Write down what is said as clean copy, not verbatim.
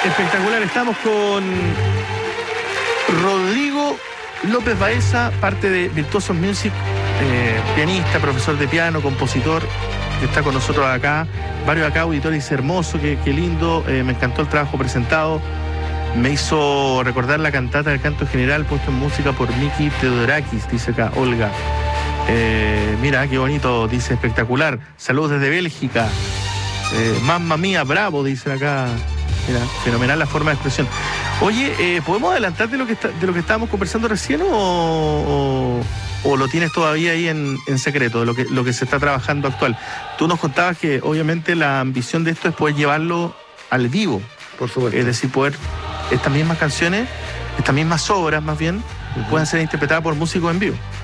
Espectacular, estamos con Rodrigo López Baeza, parte de Virtuosos Music, pianista, profesor de piano, compositor, que está con nosotros acá. Varios acá, auditores, hermoso, qué lindo, me encantó el trabajo presentado. Me hizo recordar la cantata del canto general puesto en música por Miki Theodorakis, dice acá Olga. Mira, qué bonito, dice, espectacular. Saludos desde Bélgica. Mamma mía, bravo, dicen acá. Mira, fenomenal la forma de expresión. Oye, ¿podemos adelantar de lo que estábamos conversando recién o lo tienes todavía ahí en secreto, de lo que se está trabajando actual? Tú nos contabas que obviamente la ambición de esto es poder llevarlo al vivo. Por supuesto. Es decir, poder estas mismas canciones, estas mismas obras más bien, puedan ser interpretadas por músicos en vivo.